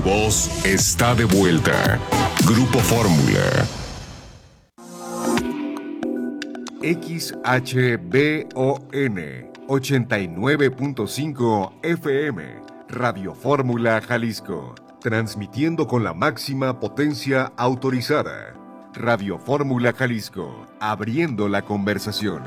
voz está de vuelta. Grupo Fórmula. XHBON 89.5 FM, Radio Fórmula Jalisco, transmitiendo con la máxima potencia autorizada. Radio Fórmula Jalisco, abriendo la conversación.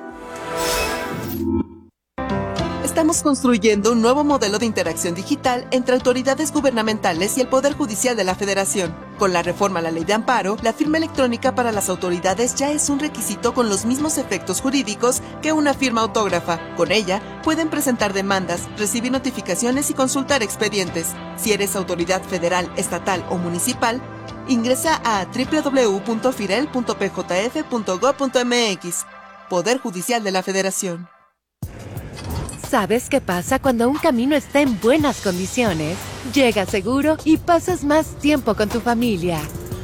Estamos construyendo un nuevo modelo de interacción digital entre autoridades gubernamentales y el Poder Judicial de la Federación. Con la reforma a la Ley de Amparo, la firma electrónica para las autoridades ya es un requisito con los mismos efectos jurídicos que una firma autógrafa. Con ella, pueden presentar demandas, recibir notificaciones y consultar expedientes. Si eres autoridad federal, estatal o municipal, ingresa a www.firel.pjf.gov.mx. Poder Judicial de la Federación. ¿Sabes qué pasa cuando un camino está en buenas condiciones? Llegas seguro y pasas más tiempo con tu familia.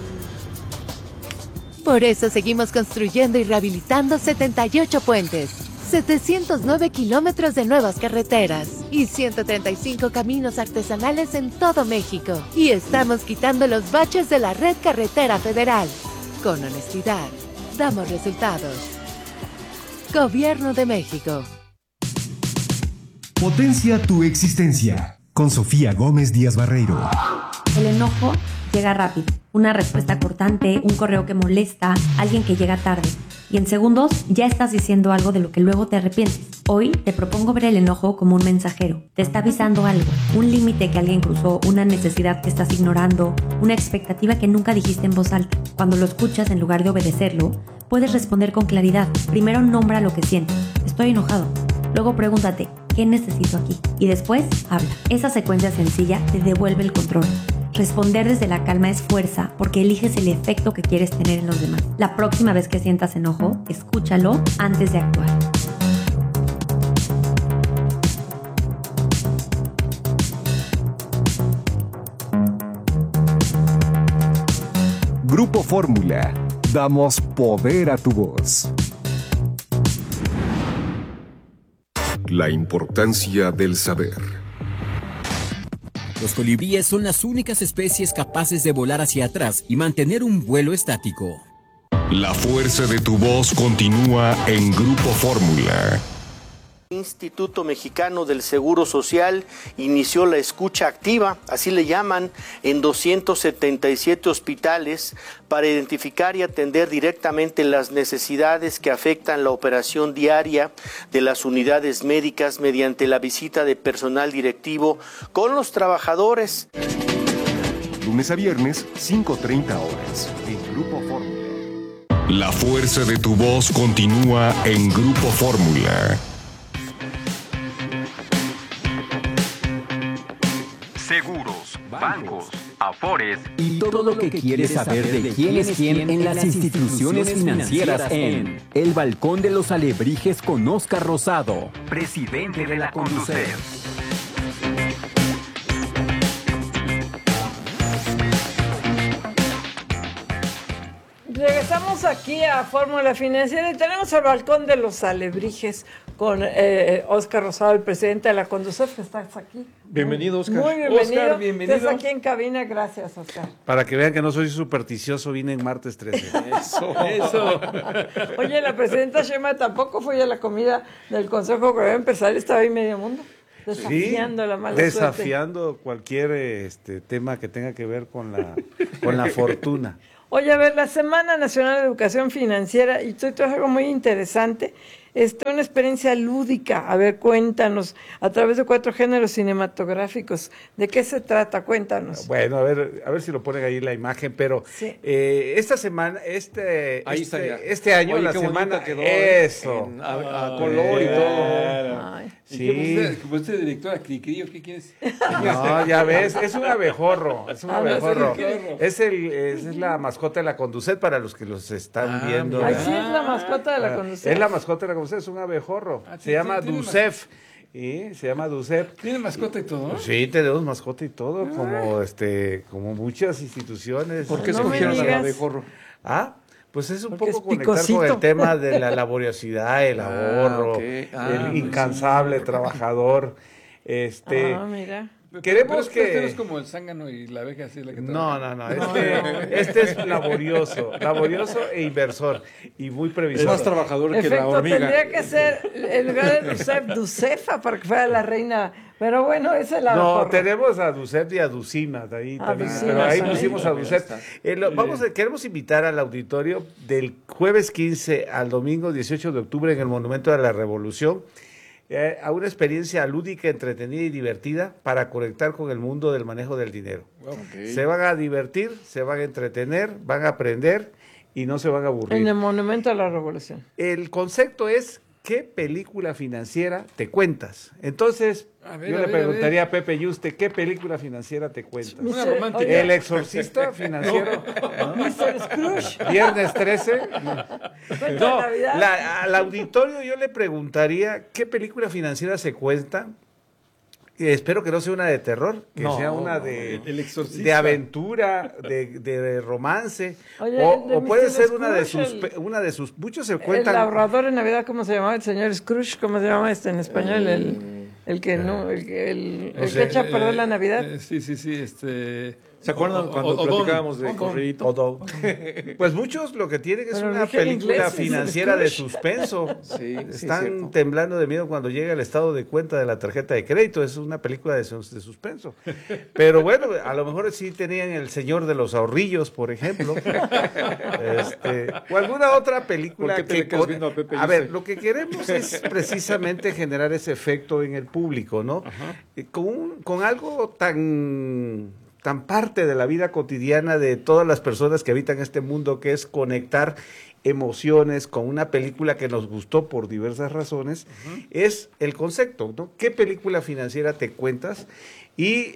Por eso seguimos construyendo y rehabilitando 78 puentes, 709 kilómetros de nuevas carreteras y 135 caminos artesanales en todo México. Y estamos quitando los baches de la red carretera federal. Con honestidad, damos resultados. Gobierno de México. Potencia tu existencia. Con Sofía Gómez Díaz Barreiro. El enojo llega rápido. Una respuesta cortante, un correo que molesta, alguien que llega tarde. Y en segundos ya estás diciendo algo de lo que luego te arrepientes. Hoy te propongo ver el enojo como un mensajero. Te está avisando algo, un límite que alguien cruzó, una necesidad que estás ignorando, una expectativa que nunca dijiste en voz alta. Cuando lo escuchas, en lugar de obedecerlo, puedes responder con claridad. Primero nombra lo que sientes. Estoy enojado. Luego pregúntate, ¿qué necesito aquí? Y después, habla. Esa secuencia sencilla te devuelve el control. Responder desde la calma es fuerza, porque eliges el efecto que quieres tener en los demás. La próxima vez que sientas enojo, escúchalo antes de actuar. Grupo Fórmula. Damos poder a tu voz. La importancia del saber. Los colibríes son las únicas especies capaces de volar hacia atrás y mantener un vuelo estático. La fuerza de tu voz continúa en Grupo Fórmula. Instituto Mexicano del Seguro Social inició la escucha activa, así le llaman, en 277 hospitales para identificar y atender directamente las necesidades que afectan la operación diaria de las unidades médicas mediante la visita de personal directivo con los trabajadores. Lunes a viernes, 5:30 horas, en Grupo Fórmula. La fuerza de tu voz continúa en Grupo Fórmula. Seguros, bancos, afores y todo lo que quieres saber de quién es quién en las instituciones financieras en El Balcón de los Alebrijes con Óscar Rosado, presidente de la Conducef. Regresamos aquí a Fórmula Financiera y tenemos el Balcón de los Alebrijes con Óscar Rosado, el presidente de la Conducef, que estás aquí. Bienvenido, Óscar. Muy bienvenido. Óscar, bienvenido. Estás aquí en cabina, gracias, Óscar. Para que vean que no soy supersticioso, vine en martes 13. Eso. Oye, la presidenta Sheinbaum tampoco fue a la comida del Consejo Coordinador Empresarial, estaba ahí medio mundo. Desafiando la mala suerte. Cualquier tema que tenga que ver con la fortuna. Oye, a ver, la Semana Nacional de Educación Financiera, y esto es algo muy interesante, una experiencia lúdica. A ver, cuéntanos, a través de 4 géneros cinematográficos, ¿de qué se trata? Cuéntanos. Bueno, a ver si lo ponen ahí la imagen, pero sí. Esta semana, este año, oye, la semana quedó eso, a color y todo. Ay. Sí. Como usted directora Cricri, ¿qué quieres? No, ya ves, es un abejorro, es la mascota de la Conducet para los que los están viendo. Así es la mascota de la Conducet. Es la mascota de la Conducet, es un abejorro. Se llama Ducef. Se llama Ducef. ¿Tiene mascota y todo? Sí, tenemos mascota y todo, como muchas instituciones. ¿Por qué escogieron al abejorro? Pues es un poco conectar con el tema de la laboriosidad, el ahorro, el incansable trabajador. Mira. Queremos pero que... no es como el zángano y la abeja, así la que No. Este es laborioso e inversor y muy previsor. Es más trabajador que la hormiga. Tendría que ser el lugar de Ducef, Ducefa, para que fuera la reina. Pero bueno, esa es la mejor. Tenemos a Ducef y a Ducima ahí también. Pero ahí pusimos a Ducef. Queremos invitar al auditorio del jueves 15 al domingo 18 de octubre en el Monumento de la Revolución a una experiencia lúdica, entretenida y divertida para conectar con el mundo del manejo del dinero. Okay. Se van a divertir, se van a entretener, van a aprender y no se van a aburrir. En el Monumento a la Revolución. El concepto es: ¿qué película financiera te cuentas? Entonces, yo le preguntaría a Pepe Yuste, ¿qué película financiera te cuentas? Una romántica. ¿El exorcista financiero? Mr. Scrooge. ¿Viernes 13? No, al auditorio yo le preguntaría, ¿qué película financiera se cuenta? Espero que no sea una de terror, que sea una de aventura, de romance, o puede ser una de sus muchos se cuentan. El ahorrador en Navidad, ¿cómo se llamaba? El señor Scrooge, ¿cómo se llama en español? El que echa a perder la Navidad. Sí, ¿se acuerdan cuando platicábamos de corridito? Pues muchos lo que tienen es una película financiera de suspenso. Están temblando de miedo cuando llega el estado de cuenta de la tarjeta de crédito. Es una película de suspenso. Pero bueno, a lo mejor sí tenían El Señor de los Ahorrillos, por ejemplo. O alguna otra película. ¿Por qué te le quedas viendo a Pepe? A ver, lo que queremos es precisamente generar ese efecto en el público, ¿no? Con algo tan parte de la vida cotidiana de todas las personas que habitan este mundo, que es conectar emociones con una película que nos gustó por diversas razones, es el concepto, ¿no? ¿Qué película financiera te cuentas? Y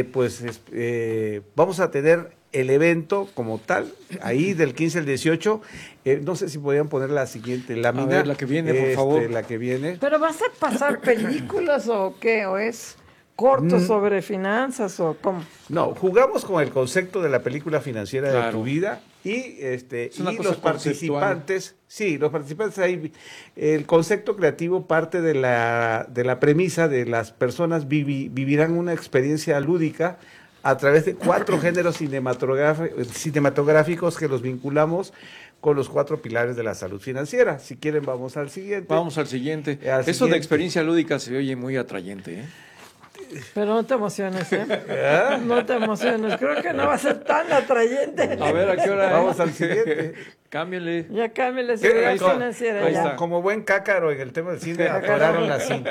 vamos a tener el evento como tal, ahí del 15 al 18, no sé si podían poner la siguiente lámina. A ver, la que viene, por favor. La que viene. ¿Pero vas a pasar películas o qué? ¿O es corto sobre finanzas o cómo? No, jugamos con el concepto de la película financiera de tu vida y los participantes, ahí, el concepto creativo parte de la premisa de las personas vivirán una experiencia lúdica a través de 4 géneros cinematográficos que los vinculamos con los 4 pilares de la salud financiera. Si quieren, vamos al siguiente. Vamos al siguiente. Eso de experiencia lúdica se oye muy atrayente, ¿eh? Pero no te emociones, ¿eh? No te emociones. Creo que no va a ser tan atrayente. A ver, ¿a qué hora? Vamos al siguiente. Cámbiale. Ya cámbiale, seguridad financiera. Ahí está. Como buen cácaro en el tema del cine, atoraron las 5.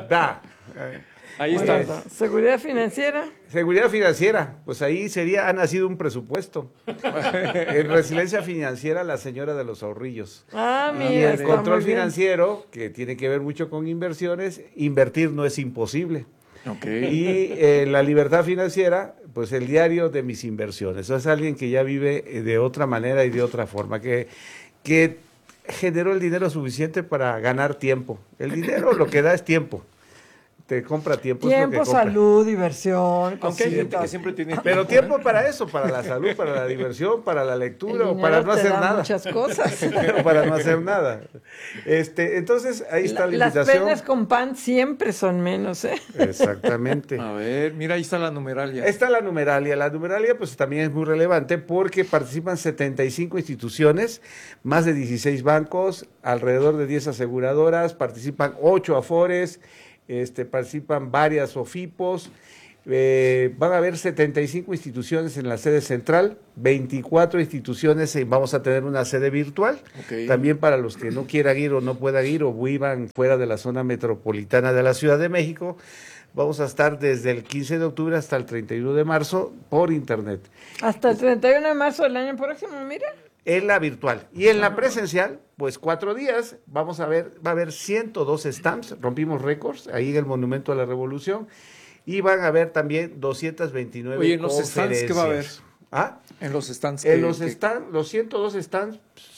Ahí está. Seguridad financiera. Seguridad financiera, pues ahí ha nacido un presupuesto. En Resiliencia Financiera, la señora de los ahorrillos. Mira, y el control financiero, que tiene que ver mucho con inversiones, invertir no es imposible. Y la libertad financiera, pues el diario de mis inversiones. Es alguien que ya vive de otra manera y de otra forma, que generó el dinero suficiente para ganar tiempo. El dinero lo que da es tiempo. Te compra tiempo. Tiempo, salud, diversión. Aunque hay gente que siempre tiene. Pero tiempo para eso, para la salud, para la diversión, para la lectura, o para no hacer nada. Muchas cosas. Para no hacer nada. Entonces, ahí está la invitación. Las penas con pan siempre son menos, ¿eh? Exactamente. A ver, mira, ahí está la numeralia. Está la numeralia. La numeralia, pues también es muy relevante porque participan 75 instituciones, más de 16 bancos, alrededor de 10 aseguradoras, participan 8 afores. Participan varias OFIPOS, van a haber 75 instituciones en la sede central, 24 instituciones, vamos a tener una sede virtual, también para los que no quieran ir o no puedan ir o vivan fuera de la zona metropolitana de la Ciudad de México. Vamos a estar desde el 15 de octubre hasta el 31 de marzo por internet. Hasta el 31 de marzo del año próximo, mira. En la virtual. Y en la presencial, pues 4 días, va a haber 102 stands, rompimos récords, ahí en el Monumento a la Revolución, y van a haber también 229 Oye, ¿en los stands qué va a haber? En los stands. Los 102 stands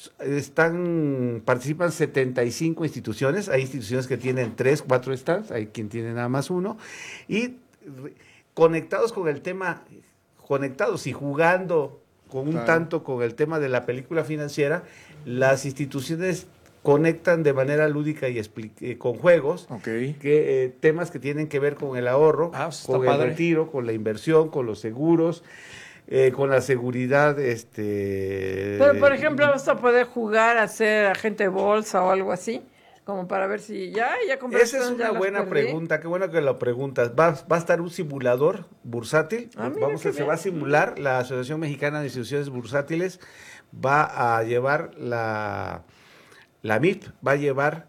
participan 75 instituciones, hay instituciones que tienen 3, 4 stands, hay quien tiene nada más 1, y conectados con el tema, conectados y jugando con un tanto con el tema de la película financiera, las instituciones conectan de manera lúdica y con juegos, que temas que tienen que ver con el ahorro, con el retiro, con la inversión, con los seguros, con la seguridad. Pero, por ejemplo, vas a poder jugar a ser agente de bolsa o algo así, como para ver si ya compraste. Esa es una buena pregunta, qué bueno que lo preguntas. Va a estar un simulador bursátil, se va a simular, la Asociación Mexicana de Instituciones Bursátiles va a llevar la MIP, va a llevar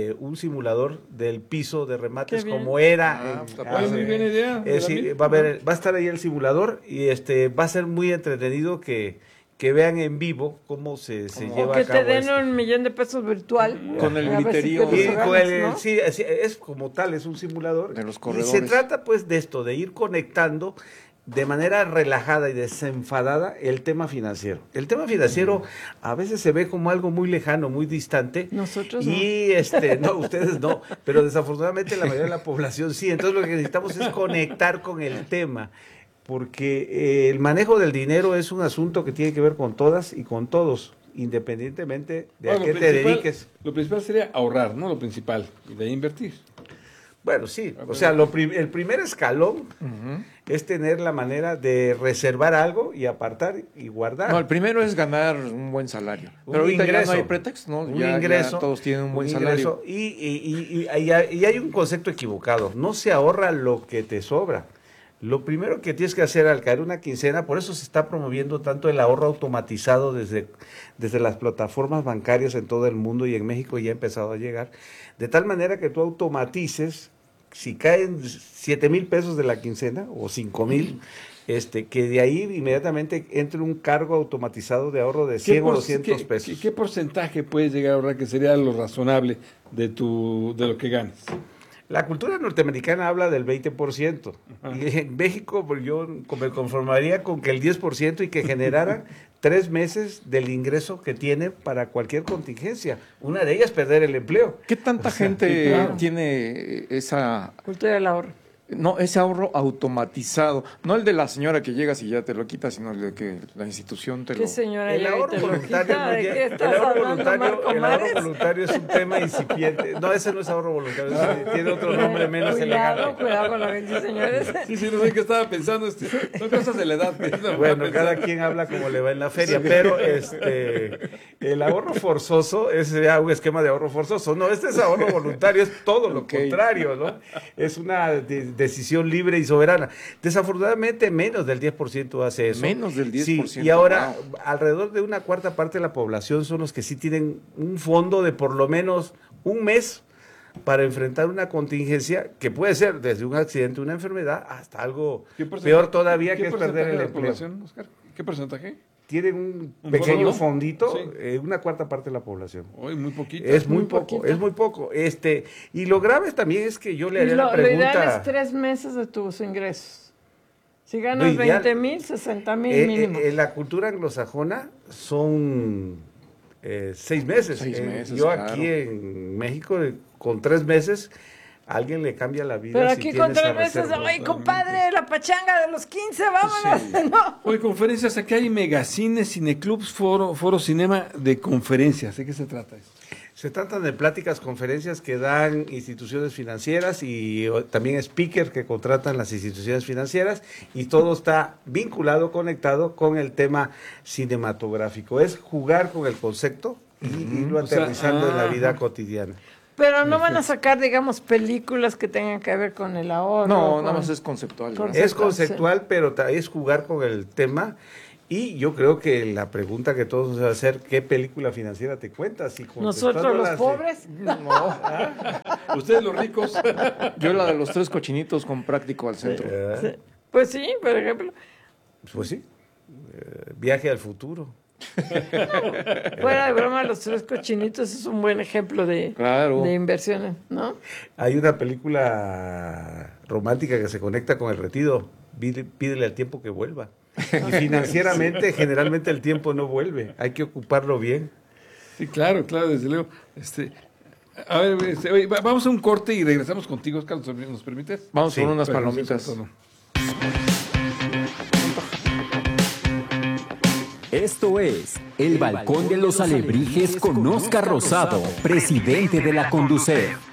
un simulador del piso de remates como era. Muy buena idea. Va a estar ahí el simulador y va a ser muy entretenido que vean en vivo cómo se lleva a cabo. Que te den $1 millón virtual. Con el griterío. Sí, es como tal, es un simulador. De los corredores. Y se trata pues de esto, de ir conectando de manera relajada y desenfadada el tema financiero. El tema financiero a veces se ve como algo muy lejano, muy distante. Nosotros y no, ustedes no, pero desafortunadamente la mayoría de la población sí. Entonces lo que necesitamos es conectar con el tema, porque el manejo del dinero es un asunto que tiene que ver con todas y con todos, independientemente de a qué te dediques. Lo principal sería ahorrar, ¿no? Lo principal, y de ahí invertir. Bueno, sí, o sea, el primer escalón es tener la manera de reservar algo y apartar y guardar. No, el primero es ganar un buen salario. Pero ahorita ya no hay pretexto, ¿no? Ya todos tienen un buen salario. Y hay un concepto equivocado, no se ahorra lo que te sobra. Lo primero que tienes que hacer al caer una quincena, por eso se está promoviendo tanto el ahorro automatizado desde las plataformas bancarias en todo el mundo, y en México ya ha empezado a llegar, de tal manera que tú automatices, si caen 7,000 pesos de la quincena o 5,000, que de ahí inmediatamente entre un cargo automatizado de ahorro de 100 o 200 pesos. ¿Qué porcentaje puedes llegar a ahorrar que sería lo razonable de lo que ganes? La cultura norteamericana habla del 20%. Y en México yo me conformaría con que el 10% y que generara 3 meses del ingreso que tiene para cualquier contingencia. Una de ellas es perder el empleo. ¿Qué tanta gente tiene esa cultura del ahorro? No, ese ahorro automatizado, no el de la señora que llegas y ya te lo quita, sino el de que la institución te lo... ¿Qué señora? El ahorro voluntario, el ahorro voluntario es un tema incipiente. No, ese no es ahorro voluntario, tiene otro nombre menos elegante. Cuidado con lo que dicen, señores. Sí, no sé qué estaba pensando, son cosas de la edad. Bueno, cada quien habla como le va en la feria, pero el ahorro forzoso es ya un esquema de ahorro forzoso. No, este es ahorro voluntario, es todo lo contrario, ¿no? Es una decisión libre y soberana. Desafortunadamente, menos del 10% hace eso. Menos del 10%. Sí, y ahora, alrededor de una cuarta parte de la población son los que sí tienen un fondo de por lo menos un mes para enfrentar una contingencia que puede ser desde un accidente, una enfermedad, hasta algo peor todavía, que es perder el empleo. Oscar? ¿Qué porcentaje? Tienen un pequeño fondito, una cuarta parte de la población. Hoy muy poquito. Es muy poco. Y lo grave también es que yo le haría la pregunta... Lo ideal es 3 meses de tus ingresos. Si ganas 20,000, 60,000 mínimo. En la cultura anglosajona son 6 meses. 6 meses, yo aquí en México, con 3 meses... alguien le cambia la vida. Pero aquí con 3 meses, oye, compadre, la pachanga de los 15, vámonos. Sí. ¿No? Oye, conferencias, aquí hay megacines, cineclubs, foro cinema de conferencias. ¿De qué se trata eso? Se tratan de pláticas, conferencias que dan instituciones financieras y también speakers que contratan las instituciones financieras, y todo está vinculado, conectado con el tema cinematográfico. Es jugar con el concepto y irlo aterrizando en la vida cotidiana. Pero no van a sacar, digamos, películas que tengan que ver con el ahorro. No, nada más es conceptual. Es conceptual, pero es jugar con el tema. Y yo creo que la pregunta que todos nos van a hacer, ¿qué película financiera te cuentas? ¿Nosotros los pobres? No. ¿Ustedes los ricos? Yo la de los 3 cochinitos con Práctico al Centro. Sí. Pues sí, por ejemplo. Pues sí. Viaje al futuro. Fuera de broma, los 3 cochinitos es un buen ejemplo de inversiones, ¿no? Hay una película romántica que se conecta con el retiro. Pídele al tiempo que vuelva. Y financieramente, generalmente el tiempo no vuelve. Hay que ocuparlo bien. Sí, claro, desde luego. A ver, oye, vamos a un corte y regresamos contigo, Oscar, ¿nos permites? Vamos con unas palomitas. Esto es El Balcón de los Alebrijes con Óscar Rosado, presidente de la Conducef.